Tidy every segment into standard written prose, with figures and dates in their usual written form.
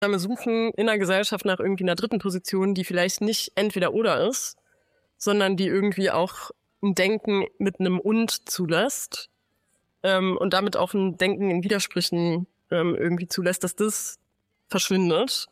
suchen in der Gesellschaft nach irgendwie einer dritten Position, die vielleicht nicht entweder oder ist, sondern die irgendwie auch ein Denken mit einem Und zulässt und damit auch ein Denken in Widersprüchen irgendwie zulässt, dass das verschwindet.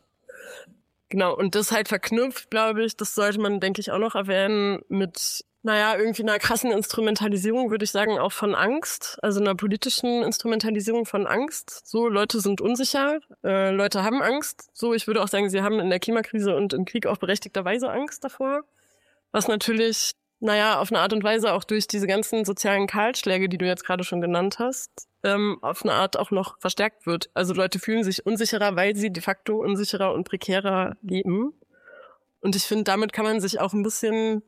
Genau, und das halt verknüpft, glaube ich, das sollte man, denke ich, auch noch erwähnen mit, irgendwie einer krassen Instrumentalisierung, würde ich sagen, auch von Angst, also einer politischen Instrumentalisierung von Angst. So, Leute sind unsicher, Leute haben Angst. So, ich würde auch sagen, sie haben in der Klimakrise und im Krieg auch berechtigterweise Angst davor. Was natürlich, auf eine Art und Weise auch durch diese ganzen sozialen Kahlschläge, die du jetzt gerade schon genannt hast, auf eine Art auch noch verstärkt wird. Also Leute fühlen sich unsicherer, weil sie de facto unsicherer und prekärer leben. Und ich finde, damit kann man sich auch ein bisschen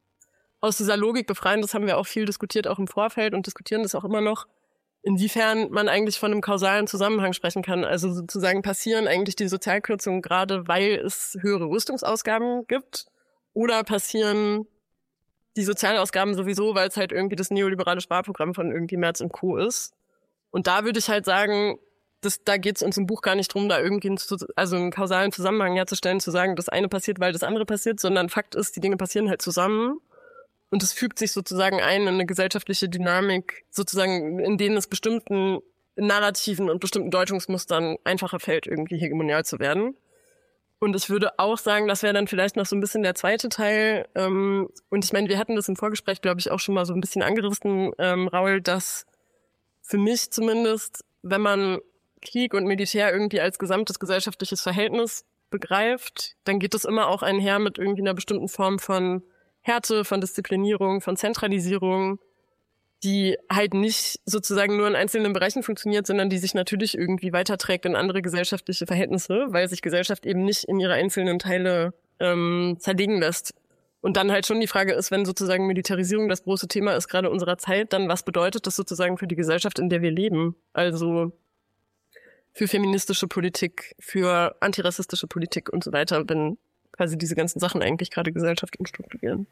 aus dieser Logik befreien. Das haben wir auch viel diskutiert, auch im Vorfeld, und diskutieren das auch immer noch, inwiefern man eigentlich von einem kausalen Zusammenhang sprechen kann. Also sozusagen passieren eigentlich die Sozialkürzungen gerade, weil es höhere Rüstungsausgaben gibt, oder passieren die Sozialausgaben sowieso, weil es halt irgendwie das neoliberale Sparprogramm von irgendwie Merz und Co. ist. Und da würde ich halt sagen, da geht es uns im Buch gar nicht drum, da irgendwie einen kausalen Zusammenhang herzustellen, zu sagen, das eine passiert, weil das andere passiert, sondern Fakt ist, die Dinge passieren halt zusammen. Und es fügt sich sozusagen ein in eine gesellschaftliche Dynamik, sozusagen, in denen es bestimmten Narrativen und bestimmten Deutungsmustern einfacher fällt, irgendwie hegemonial zu werden. Und ich würde auch sagen, das wäre dann vielleicht noch so ein bisschen der zweite Teil. Und ich meine, wir hatten das im Vorgespräch, glaube ich, auch schon mal so ein bisschen angerissen, Raul, dass für mich zumindest, wenn man Krieg und Militär irgendwie als gesamtes gesellschaftliches Verhältnis begreift, dann geht es immer auch einher mit irgendwie einer bestimmten Form von Härte, von Disziplinierung, von Zentralisierung, die halt nicht sozusagen nur in einzelnen Bereichen funktioniert, sondern die sich natürlich irgendwie weiterträgt in andere gesellschaftliche Verhältnisse, weil sich Gesellschaft eben nicht in ihre einzelnen Teile zerlegen lässt. Und dann halt schon die Frage ist, wenn sozusagen Militarisierung das große Thema ist, gerade unserer Zeit, dann was bedeutet das sozusagen für die Gesellschaft, in der wir leben? Also für feministische Politik, für antirassistische Politik und so weiter, wenn quasi diese ganzen Sachen eigentlich gerade Gesellschaft umstrukturieren.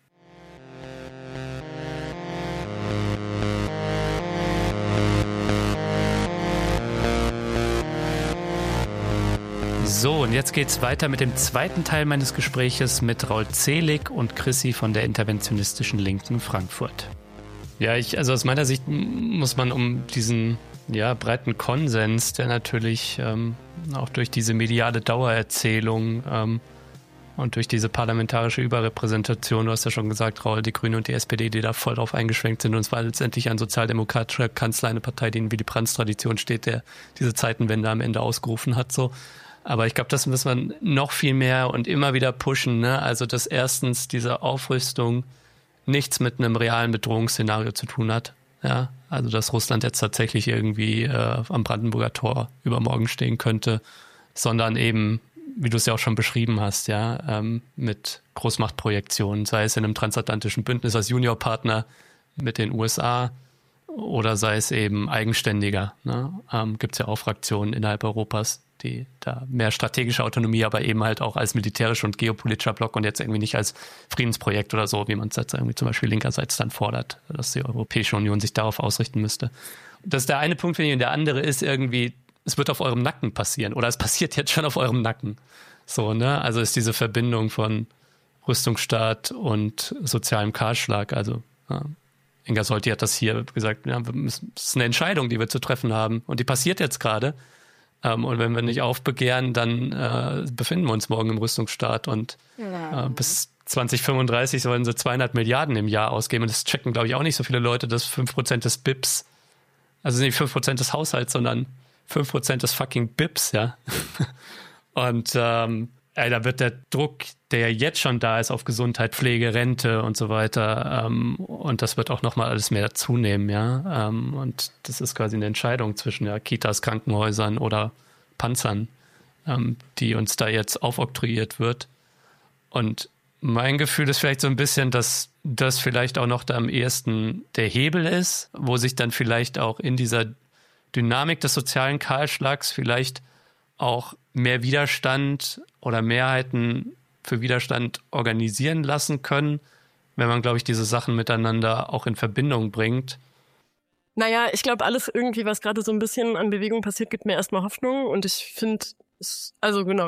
So, und jetzt geht's weiter mit dem zweiten Teil meines Gespräches mit Raul Zelig und Chrissy von der interventionistischen Linken Frankfurt. Ja, also aus meiner Sicht muss man um diesen breiten Konsens, der natürlich auch durch diese mediale Dauererzählung und durch diese parlamentarische Überrepräsentation, du hast ja schon gesagt, Raul, die Grüne und die SPD, die da voll drauf eingeschwenkt sind, und es war letztendlich ein sozialdemokratischer Kanzler, eine Partei, die in Willy Brandts Tradition steht, der diese Zeitenwende am Ende ausgerufen hat, so. Aber ich glaube, das muss man noch viel mehr und immer wieder pushen, ne? Also, dass erstens diese Aufrüstung nichts mit einem realen Bedrohungsszenario zu tun hat. Ja, also, dass Russland jetzt tatsächlich irgendwie am Brandenburger Tor übermorgen stehen könnte, sondern eben, wie du es ja auch schon beschrieben hast, mit Großmachtprojektionen, sei es in einem transatlantischen Bündnis als Juniorpartner mit den USA oder sei es eben eigenständiger. Ne? Gibt es ja auch Fraktionen innerhalb Europas, die da mehr strategische Autonomie, aber eben halt auch als militärischer und geopolitischer Block und jetzt irgendwie nicht als Friedensprojekt oder so, wie man es jetzt irgendwie zum Beispiel linkerseits dann fordert, dass die Europäische Union sich darauf ausrichten müsste. Das ist der eine Punkt, finde ich, und der andere ist irgendwie, es wird auf eurem Nacken passieren oder es passiert jetzt schon auf eurem Nacken. So, ne? Also ist diese Verbindung von Rüstungsstaat und sozialem Kahlschlag. Also Inga Solti hat das hier gesagt, es ist eine Entscheidung, die wir zu treffen haben und die passiert jetzt gerade. Und wenn wir nicht aufbegehren, dann befinden wir uns morgen im Rüstungsstaat und bis 2035 sollen sie 200 Milliarden im Jahr ausgeben. Und das checken, glaube ich, auch nicht so viele Leute, dass 5% des BIPs, also nicht 5% des Haushalts, sondern 5% des fucking BIPs, ja. Und da wird der Druck, der jetzt schon da ist auf Gesundheit, Pflege, Rente und so weiter, und das wird auch nochmal alles mehr zunehmen, ja. Und das ist quasi eine Entscheidung zwischen Kitas, Krankenhäusern oder Panzern, die uns da jetzt aufoktroyiert wird. Und mein Gefühl ist vielleicht so ein bisschen, dass das vielleicht auch noch da am ehesten der Hebel ist, wo sich dann vielleicht auch in dieser Dynamik des sozialen Kahlschlags vielleicht auch mehr Widerstand oder Mehrheiten für Widerstand organisieren lassen können, wenn man, glaube ich, diese Sachen miteinander auch in Verbindung bringt. Ich glaube, alles irgendwie, was gerade so ein bisschen an Bewegung passiert, gibt mir erstmal Hoffnung. Und ich finde, Also genau,